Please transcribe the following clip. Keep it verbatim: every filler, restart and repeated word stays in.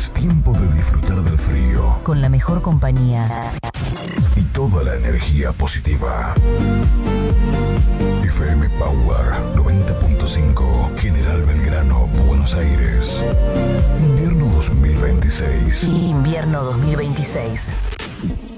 Es tiempo de disfrutar del frío con la mejor compañía y toda la energía positiva. F M Power noventa punto cinco, General Belgrano, Buenos Aires. Invierno dos mil veintiséis. Invierno dos mil veintiséis.